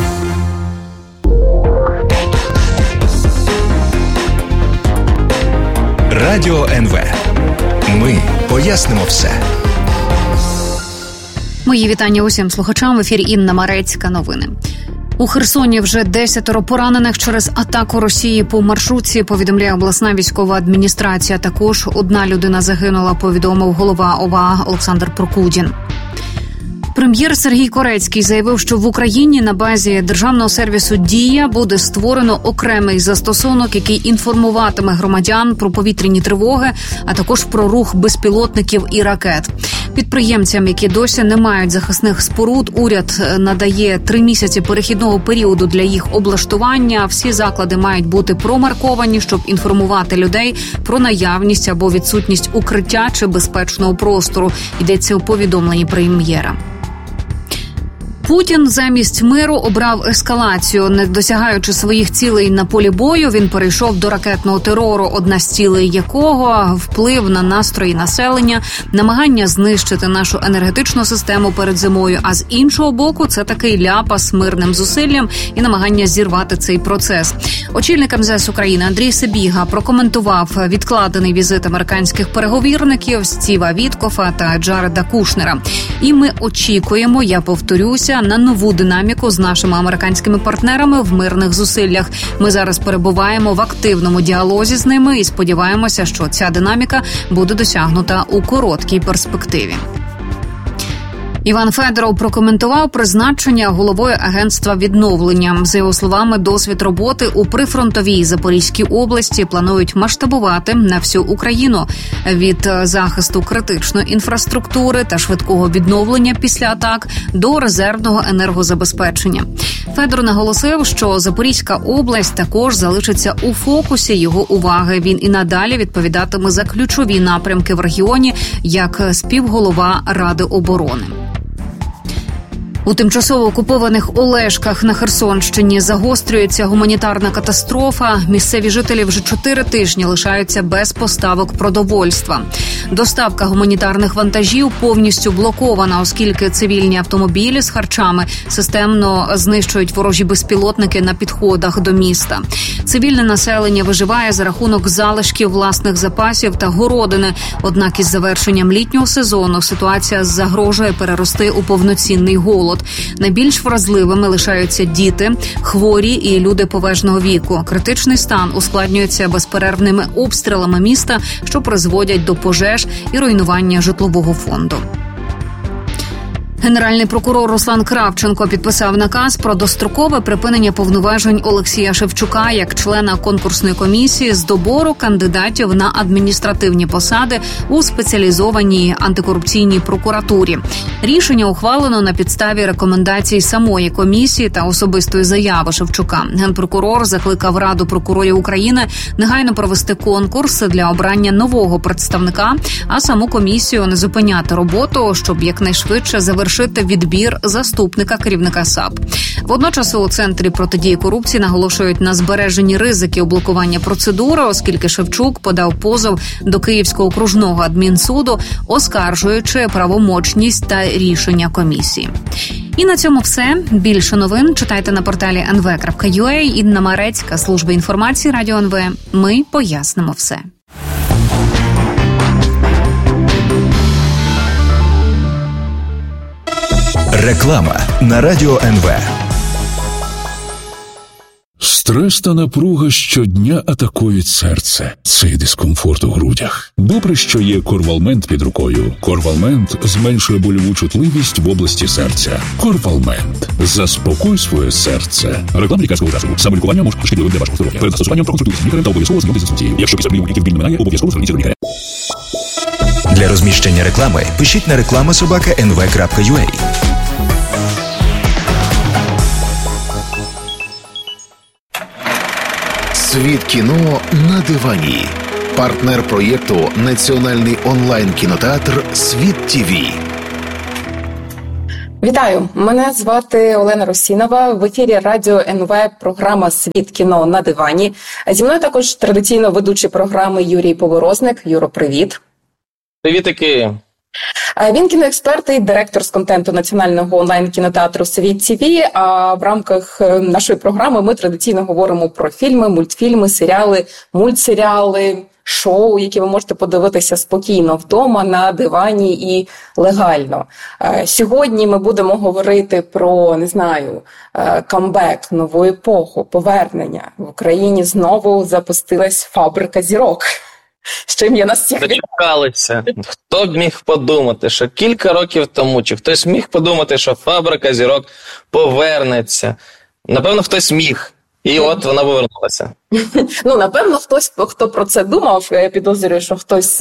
Радіо НВ. Ми пояснимо все.
Мої вітання усім слухачам. В ефірі Інна Марецька. Новини. У Херсоні вже 10 поранених через атаку Росії по маршрутці, повідомляє обласна військова адміністрація. Також 1 людина загинула, повідомив голова ОВА Олександр Прокудін. Прем'єр Сергій Корецький заявив, що в Україні на базі державного сервісу «Дія» буде створено окремий застосунок, який інформуватиме громадян про повітряні тривоги, а також про рух безпілотників і ракет. Підприємцям, які досі не мають захисних споруд, уряд надає 3 місяці перехідного періоду для їх облаштування. Всі заклади мають бути промарковані, щоб інформувати людей про наявність або відсутність укриття чи безпечного простору. Йдеться у повідомленні прем'єра. Путін замість миру обрав ескалацію. Не досягаючи своїх цілей на полі бою, він перейшов до ракетного терору, одна з цілей якого – вплив на настрої населення, намагання знищити нашу енергетичну систему перед зимою, а з іншого боку – це такий ляпас мирним зусиллям і намагання зірвати цей процес. Очільник МЗС України Андрій Сибіга прокоментував відкладений візит американських переговірників Стіва Віткофа та Джареда Кушнера. І ми очікуємо, я повторюся, на нову динаміку з нашими американськими партнерами в мирних зусиллях. Ми зараз перебуваємо в активному діалозі з ними і сподіваємося, що ця динаміка буде досягнута у короткій перспективі. Іван Федоров прокоментував призначення головою агентства відновлення. За його словами, досвід роботи у прифронтовій Запорізькій області планують масштабувати на всю Україну. Від захисту критичної інфраструктури та швидкого відновлення після атак до резервного енергозабезпечення. Федоров наголосив, що Запорізька область також залишиться у фокусі його уваги. Він і надалі відповідатиме за ключові напрямки в регіоні як співголова Ради оборони. У тимчасово окупованих Олешках на Херсонщині загострюється гуманітарна катастрофа. Місцеві жителі вже 4 тижні лишаються без поставок продовольства. Доставка гуманітарних вантажів повністю блокована, оскільки цивільні автомобілі з харчами системно знищують ворожі безпілотники на підходах до міста. Цивільне населення виживає за рахунок залишків власних запасів та городини. Однак із завершенням літнього сезону ситуація загрожує перерости у повноцінний голод. Найбільш вразливими лишаються діти, хворі і люди поважного віку. Критичний стан ускладнюється безперервними обстрілами міста, що призводять до пожеж і руйнування житлового фонду. Генеральний прокурор Руслан Кравченко підписав наказ про дострокове припинення повноважень Олексія Шевчука як члена конкурсної комісії з добору кандидатів на адміністративні посади у спеціалізованій антикорупційній прокуратурі. Рішення ухвалено на підставі рекомендацій самої комісії та особистої заяви Шевчука. Генпрокурор закликав Раду прокурорів України негайно провести конкурс для обрання нового представника, а саму комісію не зупиняти роботу, щоб якнайшвидше завершити відбір заступника керівника САП. Водночас у Центрі протидії корупції наголошують на збереженні ризиків блокування процедури, оскільки Шевчук подав позов до Київського окружного адмінсуду, оскаржуючи правомочність та рішення комісії. І на цьому все. Більше новин читайте на порталі nv.ua. Інна Марецька, служба інформації Радіо НВ. Ми пояснимо все.
Реклама на Радіо НВ.
Стрес та напруга щодня атакують серце. Цей дискомфорт у грудях. Добре, що є Корвалмент під рукою. Корвалмент зменшує больову чутливість в області серця. Корвалмент. Заспокой своє серце. Реклама лікарського засобу. Самолікування може бути шкідливим для вашого здоров'я. Перед застосуванням проконсультуйтесь з лікарем та обов'язково знайомтесь з інструкцією. Якщо після прийому ліків біль не минає, обов'язково зверніться до лікаря.
Для розміщення реклами пишіть на reklama@nv.ua.
Світ кіно на дивані. Партнер проєкту – національний онлайн-кінотеатр «Світ ТІВІ».
Вітаю! Мене звати Олена Русінова. В ефірі Радіо НВ програма «Світ кіно на дивані». Зі мною також традиційно ведучий програми Юрій Поворозник. Юро, привіт!
Привітики!
Він кіноексперт і директор з контенту національного онлайн-кінотеатру «Світ ТІВІ». А в рамках нашої програми ми традиційно говоримо про фільми, мультфільми, серіали, мультсеріали, шоу, які ви можете подивитися спокійно вдома, на дивані і легально. Сьогодні ми будемо говорити про, не знаю, камбек, нову епоху, повернення. В Україні знову запустилась «Фабрика зірок». З чим я нас всіх...
Дочекалися. Хто б міг подумати, що кілька років тому, чи хтось міг подумати, що «Фабрика зірок» повернеться. Напевно, хтось міг. І от вона повернулася.
Ну, напевно, хтось, хто про це думав, я підозрюю, що хтось,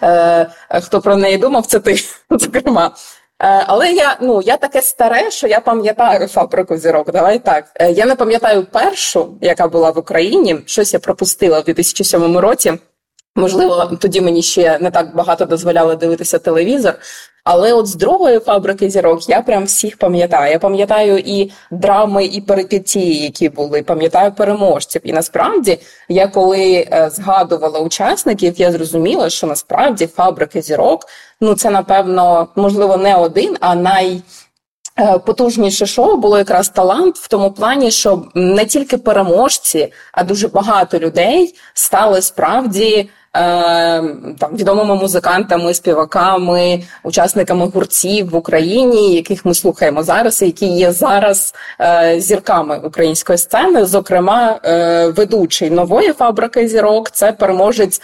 хто про неї думав, це ти, зокрема. Але я таке старе, що я пам'ятаю «Фабрику зірок». Давай так. Я не пам'ятаю першу, яка була в Україні. Щось я пропустила в 2007 році. Можливо, тоді мені ще не так багато дозволяли дивитися телевізор. Але от з другої «Фабрики зірок» я прям всіх пам'ятаю. Я пам'ятаю і драми, і перипетії, які були, пам'ятаю переможців. І насправді, я коли згадувала учасників, я зрозуміла, що насправді «Фабрики зірок», це, напевно, можливо, не один, а найпотужніше шоу було якраз «Талант» в тому плані, що не тільки переможці, а дуже багато людей стали справді відомими музикантами, співаками, учасниками гуртів в Україні, яких ми слухаємо зараз, і які є зараз зірками української сцени. Зокрема, ведучий нової «Фабрики зірок» – це переможець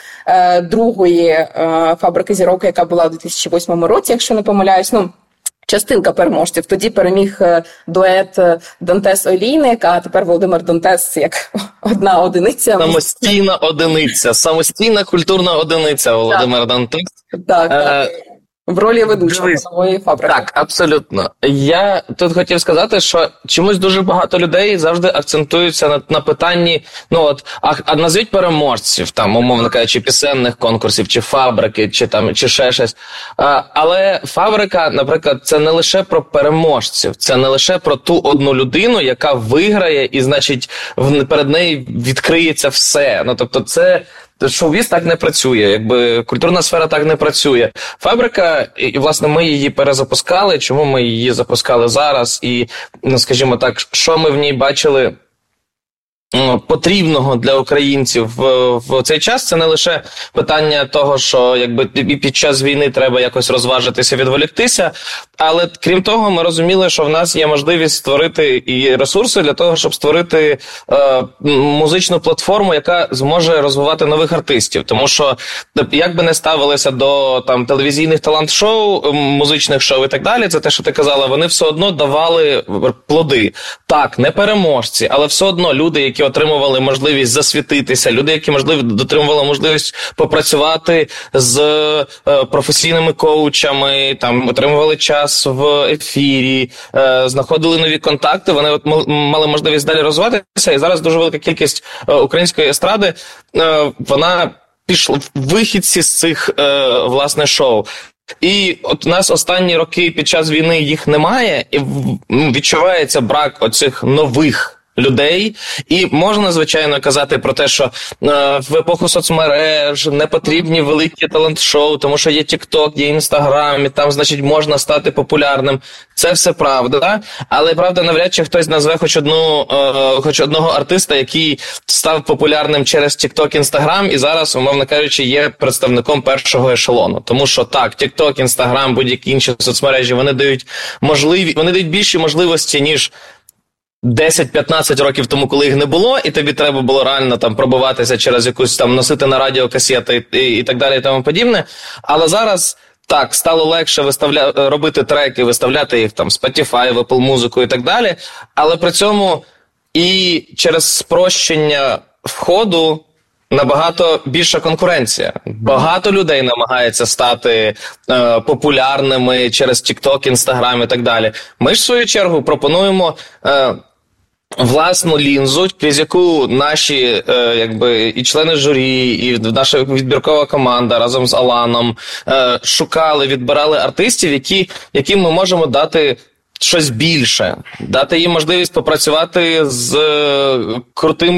другої «Фабрики зірок», яка була у 2008 році, якщо не помиляюсь. Частинка переможців. Тоді переміг дует Дантес-Олійник, а тепер Володимир Дантес як одна одиниця.
Самостійна одиниця, самостійна культурна одиниця Володимир Дантес.
Так. В ролі ведучого нової «Фабрики».
Так, абсолютно. Я тут хотів сказати, що чомусь дуже багато людей завжди акцентуються на питанні, а назвіть переможців, умовно кажучи, пісенних конкурсів, чи «Фабрики», чи ще щось. Але «Фабрика», наприклад, це не лише про переможців, це не лише про ту одну людину, яка виграє, і, значить, перед нею відкриється все. Тобто це... Шоу-біз так не працює, культурна сфера так не працює. «Фабрика», і, власне, ми її перезапускали. Чому ми її запускали зараз? І, скажімо так, що ми в ній бачили потрібного для українців в цей час, це не лише питання того, що і під час війни треба якось розважитися, відволіктися, але крім того, ми розуміли, що в нас є можливість створити і ресурси для того, щоб створити музичну платформу, яка зможе розвивати нових артистів. Тому що, як би не ставилися до телевізійних талант-шоу, музичних шоу і так далі, це те, що ти казала, вони все одно давали плоди. Так, не переможці, але все одно люди, які отримували можливість засвітитися, люди, які отримували можливість попрацювати з професійними коучами, отримували час в ефірі, знаходили нові контакти, вони мали можливість далі розвиватися, і зараз дуже велика кількість української естради, вона пішла в вихідці з цих, власне, шоу. І от у нас останні роки під час війни їх немає, і відчувається брак оцих нових людей. І можна, звичайно, казати про те, що в епоху соцмереж не потрібні великі талант-шоу, тому що є TikTok, є Instagram, і там, значить, можна стати популярним. Це все правда, але, правда, навряд чи хтось назве хоч одного артиста, який став популярним через TikTok, Instagram, і зараз, умовно кажучи, є представником першого ешелону. Тому що так, TikTok, Instagram, будь-які інші соцмережі, вони дають більші можливості, ніж 10-15 років тому, коли їх не було, і тобі треба було реально там пробиватися через якусь там, носити на радіо касети і так далі і тому подібне. Але зараз так, стало легше робити треки, виставляти їх там Spotify, Apple Music і так далі, але при цьому і через спрощення входу набагато більша конкуренція. Багато людей намагається стати популярними через TikTok, Instagram і так далі. Ми ж, в свою чергу, пропонуємо власну лінзу, крізь яку наші і члени журі, і наша відбіркова команда разом з Аланом шукали, відбирали артистів, яким ми можемо дати щось більше, дати їм можливість попрацювати з крутими